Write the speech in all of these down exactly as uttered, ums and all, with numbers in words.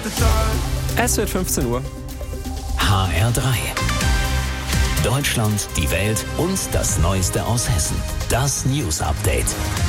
Es wird fünfzehn Uhr. H R drei. Deutschland, die Welt und das Neueste aus Hessen. Das News Update.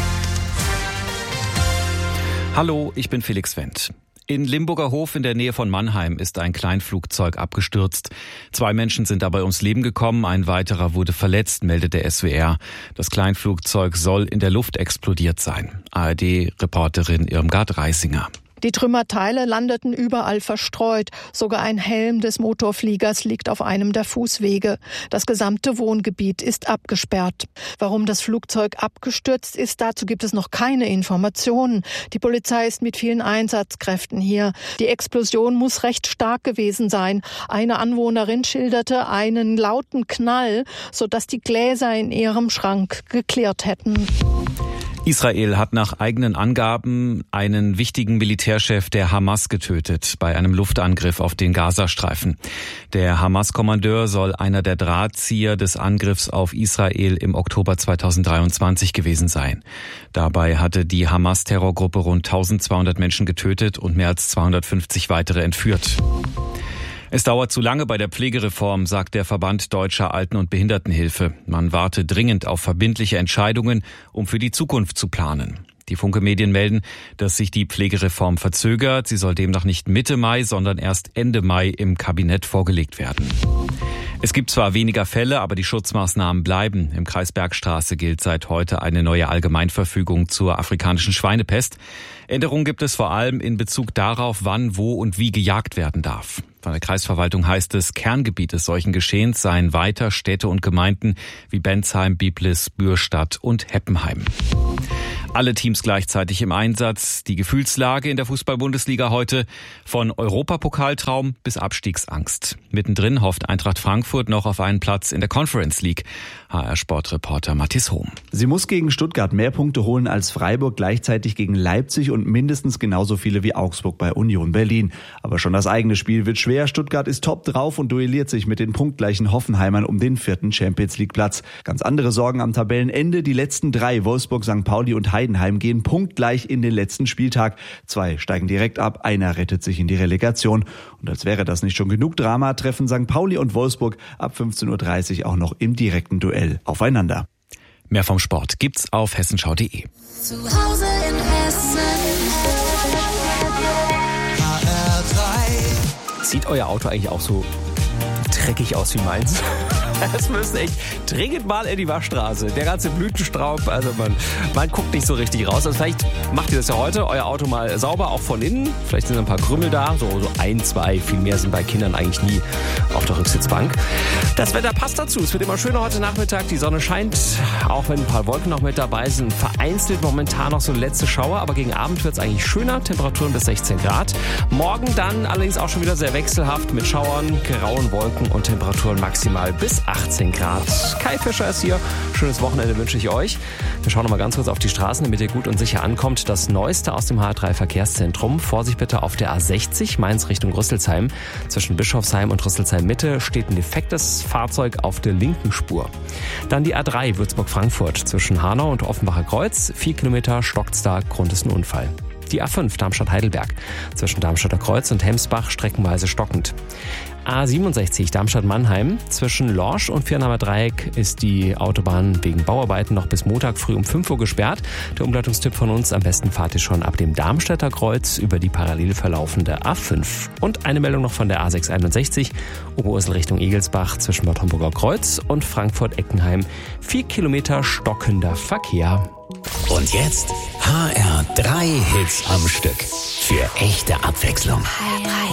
Hallo, ich bin Felix Wendt. In Limburger Hof in der Nähe von Mannheim ist ein Kleinflugzeug abgestürzt. Zwei Menschen sind dabei ums Leben gekommen, ein weiterer wurde verletzt, meldet der S W R. Das Kleinflugzeug soll in der Luft explodiert sein. A R D-Reporterin Irmgard Reisinger. Die Trümmerteile landeten überall verstreut. Sogar ein Helm des Motorfliegers liegt auf einem der Fußwege. Das gesamte Wohngebiet ist abgesperrt. Warum das Flugzeug abgestürzt ist, dazu gibt es noch keine Informationen. Die Polizei ist mit vielen Einsatzkräften hier. Die Explosion muss recht stark gewesen sein. Eine Anwohnerin schilderte einen lauten Knall, sodass die Gläser in ihrem Schrank geklirrt hätten. Israel hat nach eigenen Angaben einen wichtigen Militärchef der Hamas getötet bei einem Luftangriff auf den Gazastreifen. Der Hamas-Kommandeur soll einer der Drahtzieher des Angriffs auf Israel im Oktober zweitausenddreiundzwanzig gewesen sein. Dabei hatte die Hamas-Terrorgruppe rund eintausendzweihundert Menschen getötet und mehr als zweihundertfünfzig weitere entführt. Es dauert zu lange bei der Pflegereform, sagt der Verband Deutscher Alten- und Behindertenhilfe. Man warte dringend auf verbindliche Entscheidungen, um für die Zukunft zu planen. Die Funke-Medien melden, dass sich die Pflegereform verzögert. Sie soll demnach nicht Mitte Mai, sondern erst Ende Mai im Kabinett vorgelegt werden. Es gibt zwar weniger Fälle, aber die Schutzmaßnahmen bleiben. Im Kreis Bergstraße gilt seit heute eine neue Allgemeinverfügung zur afrikanischen Schweinepest. Änderungen gibt es vor allem in Bezug darauf, wann, wo und wie gejagt werden darf. Von der Kreisverwaltung heißt es, Kerngebiet des solchen Geschehens seien weiter Städte und Gemeinden wie Bensheim, Biblis, Bürstadt und Heppenheim. Alle Teams gleichzeitig im Einsatz. Die Gefühlslage in der Fußball-Bundesliga heute von Europapokaltraum bis Abstiegsangst. Mittendrin hofft Eintracht Frankfurt noch auf einen Platz in der Conference League. H R-Sportreporter Mathis Hohm. Sie muss gegen Stuttgart mehr Punkte holen als Freiburg, gleichzeitig gegen Leipzig und mindestens genauso viele wie Augsburg bei Union Berlin. Aber schon das eigene Spiel wird schwer. Stuttgart ist top drauf und duelliert sich mit den punktgleichen Hoffenheimern um den vierten Champions-League-Platz. Ganz andere Sorgen am Tabellenende. Die letzten drei, Wolfsburg, Sankt Pauli und Heidenheim, gehen punktgleich in den letzten Spieltag. Zwei steigen direkt ab, einer rettet sich in die Relegation. Und als wäre das nicht schon genug Drama, treffen Sankt Pauli und Wolfsburg ab fünfzehn Uhr dreißig auch noch im direkten Duell aufeinander. Mehr vom Sport gibt's auf hessenschau punkt de. Zu Hause in Hessen. H R drei. Sieht euer Auto eigentlich auch so dreckig aus wie meins? Es müsste echt dringend mal in die Waschstraße. Der ganze Blütenstaub, also man, man guckt nicht so richtig raus. Also vielleicht macht ihr das ja heute, euer Auto mal sauber, auch von innen. Vielleicht sind ein paar Krümel da, so, so ein, zwei, viel mehr sind bei Kindern eigentlich nie auf der Rücksitzbank. Das Wetter passt dazu. Es wird immer schöner heute Nachmittag. Die Sonne scheint, auch wenn ein paar Wolken noch mit dabei sind. Vereinzelt momentan noch so letzte Schauer, aber gegen Abend wird es eigentlich schöner. Temperaturen bis sechzehn Grad. Morgen dann allerdings auch schon wieder sehr wechselhaft mit Schauern, grauen Wolken und Temperaturen maximal bis achtzehn Grad. Kai Fischer ist hier. Schönes Wochenende wünsche ich euch. Wir schauen noch mal ganz kurz auf die Straßen, damit ihr gut und sicher ankommt. Das Neueste aus dem H R drei Verkehrszentrum. Vorsicht bitte auf der A sechzig, Mainz Richtung Rüsselsheim. Zwischen Bischofsheim und Rüsselsheim Mitte steht ein defektes Fahrzeug auf der linken Spur. Dann die A drei Würzburg-Frankfurt zwischen Hanau und Offenbacher Kreuz. Vier Kilometer stockt's da, Grund ist ein Unfall. Die A fünf Darmstadt-Heidelberg zwischen Darmstadter Kreuz und Hemsbach streckenweise stockend. A siebenundsechzig Darmstadt-Mannheim. Zwischen Lorsch und Viernheimer Dreieck ist die Autobahn wegen Bauarbeiten noch bis Montag früh um fünf Uhr gesperrt. Der Umleitungstipp von uns: am besten fahrt ihr schon ab dem Darmstädter Kreuz über die parallel verlaufende A fünf. Und eine Meldung noch von der A sechshunderteinundsechzig, Oberursel Richtung Egelsbach zwischen Bad Homburger Kreuz und Frankfurt-Eckenheim. Vier Kilometer stockender Verkehr. Und jetzt H R drei Hits am Stück. Für echte Abwechslung.